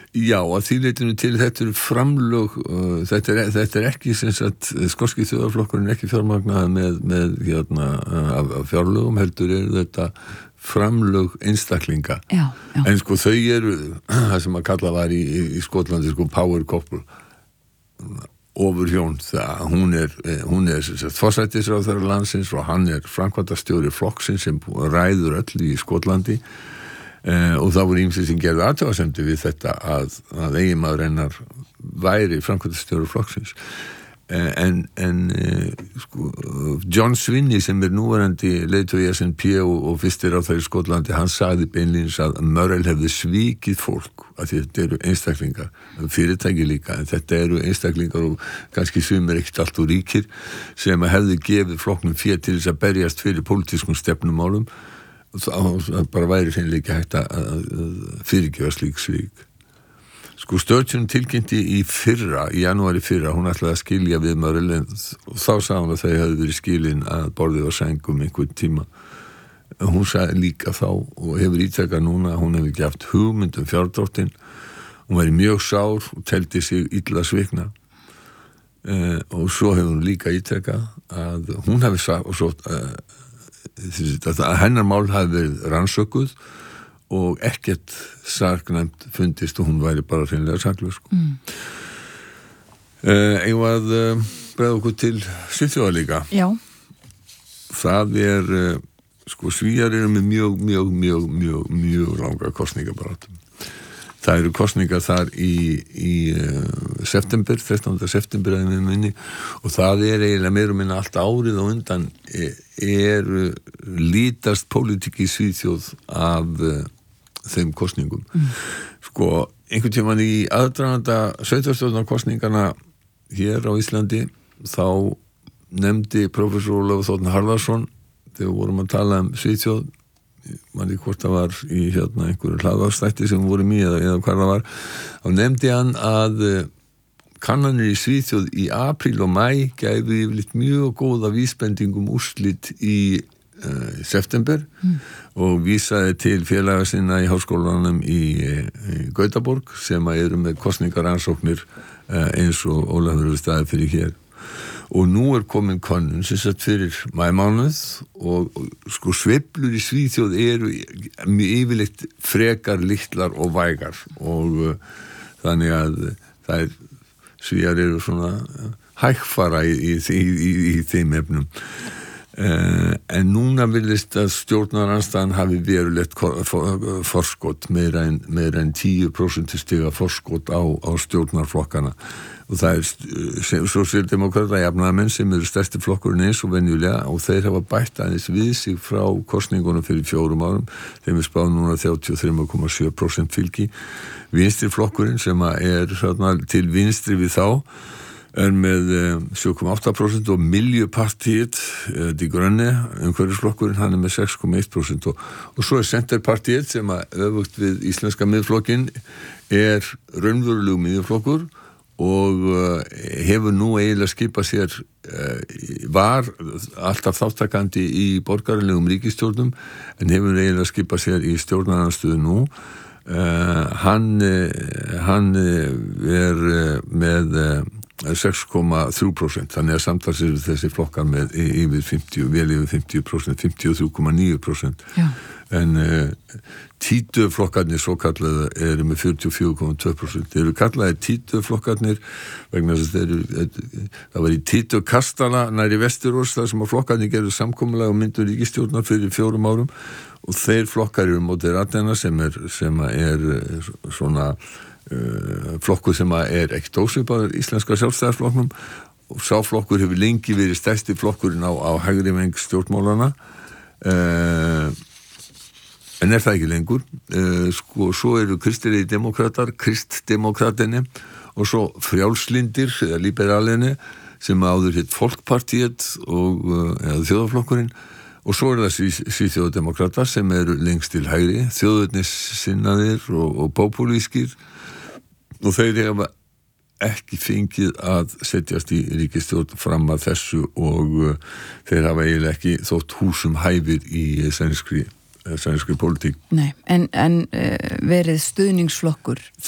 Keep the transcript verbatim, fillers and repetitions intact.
Já, að því leitinu til þetta eru framlög, uh, þetta, er, þetta er ekki sem sagt, skoski þjóðarflokkurinn ekki fjármagnaði með, með hérna, af, af fjárlögum, heldur er þetta framlög einstaklinga. Já, já. En sko þau eru, það sem að kalla var í, í Skotlandi, sko power couple, ofurhjón, það, hún er, hún er sem sagt forsætisráðherra landsins og hann er framkvæmdastjóri flokksins sem ræður öll í Skotlandi. Uh, og það voru ýmsir sem gerðu athugasemdir við þetta að, að eiginmaður hennar væri framkvæmdastjóri flokksins uh, en, en uh, sko, John Swinney sem er núverandi leiðtogi S N P og, og fyrstir á þær í Skotlandi, hann sagði beinlínis að Murrell hefði svikið fólk að þetta eru einstaklingar, fyrirtæki líka en þetta eru einstaklingar og kannski sumir ekkert allt og ríkir sem hefði gefið flokknum fé til þess að berjast fyrir pólitískum stefnumálum og það bara væri hreinlega ekki hægt að fyrirgefa slík svik. Sko Sturgeon tilkynnti í fyrra, í janúari fyrra, hún ætlaði að skilja við Murrell og þá sagði hún að þau hefði verið skilin að borðið var sængum einhvern tíma. Hún sagði líka þá og hefur ítrekað núna að hún hefur ekki haft hugmynd um fjárdráttinn, hún væri mjög sár og teldi sig illa svikna. Uh, og svo hefur hún líka ítrekað að hún hefði sagt og svo uh, að hennar mál hafi verið rannsökuð og ekkert saknæmt fundist og hún væri bara hreinlega saklaus. Sko. Mm. Uh, ég var að uh, bregða okkur til Svíþjóðar líka. Já. Það er, uh, sko, Svíar eru með mjög, mjög, mjög, mjög, mjög langa kosningabarátum. Það eru kosningar þar í, í uh, september, þrettánda september að með minni og það er eiginlega meira og minna allt árið og undan er, er lítast pólitík í Svíþjóð af uh, þeim kosningum. Mm. Sko, einhvern tímann í aðdraganda sveitarstjórnarkosningana hér á Íslandi þá nefndi prófessor Ólafur Þórðar Harðarson þegar við vorum að tala um Svíþjóð manni hvort það var í hérna einhverju hlaðvarpsþætti sem voru mjög eða, eða hvað það var þá nefndi hann að kannanir í Svíþjóð í apríl og mæ gæfu yfirleitt mjög góða vísbendingum úrslit í uh, september mm. og vísaði til félaga sinna í háskólanum í, í Gautaborg sem eru með kosningaransóknir uh, eins og Ólafur hefur staðið fyrir hér. Og nú er komin könnun sem sett fyrir maímánuð og, og sko sveiflur í Svíþjóð eru yfirleitt frekar litlar og vægar og uh, þannig að það er Svíar eru svona hægfara í, í, í, í, í þeim efnum. Uh, en núna virðist að stjórnarandstaðan hafi verulegt forskot meira en, meira en tíu prósent stiga forskot á, á stjórnarflokkana og það er sósíaldemókratar jafnaðarmenn sem eru stærsti flokkurinn eins og venjulega og þeir hafa bætt aðeins við sig frá kosningunum fyrir fjórum árum þeim er spáð núna þrjátíu og þrjú komma sjö prósent fylgi. Vinstri flokkurinn sem er svona, til vinstri við þá er með sjö komma átta prósent og Miljöpartiet, De Grønne, umhverfisflokkurinn, hann er með sex komma eitt prósent og, og svo er Centerpartiet sem að öfugt við íslenska miðflokkinn er raunverulegu miðflokkur og uh, hefur nú eiginlega skipað sér uh, var alltaf þáttakandi í borgaralegum ríkisstjórnum en hefur eiginlega skipað sér í stjórnarandstöðu nú uh, hann, uh, hann er uh, með uh, sex komma þrjú prósent þannig að samtals eru þessi flokkar með yfir fimmtíu, vel yfir fimmtíu prósent fimmtíu og þrjú komma níu prósent en uh, títuflokkarnir svo kallaði eru með fjörutíu og fjögur komma tvö prósent þeir eru kallaði títuflokkarnir vegna þess að þeir eru það var í títukastala næri Vesturórs þar sem að flokkarnir gerðu samkomulag og myndu ríkisstjórnar fyrir fjórum árum og þeir flokkar eru Moderatena sem er, sem er svona uh, flokkur sem er ekkert ósvipaður íslenska sjálfstæðisflokknum og sá flokkur hefur lengi verið stærsti flokkurinn á, á hægri veng stjórnmálana uh, en er það ekki lengur uh, sko, svo eru kristilegi demokratar kristdemokratinni og svo frjálslindir eða liberalini sem áður hitt Folkpartiet og uh, eða þjóðarflokkurinn og svo er það Svíþjóðdemokratar sem eru lengst til hægri þjóðurnissinnaðir og, og populískir og þeir hafa ekki fengið að setjast í ríkisstjórn fram að þessu og uh, þeir hafa eiginlega ekki þótt húsum hæfir í sænskri sænskri pólitík. Nei, en, en uh, verið stuðningsflokkur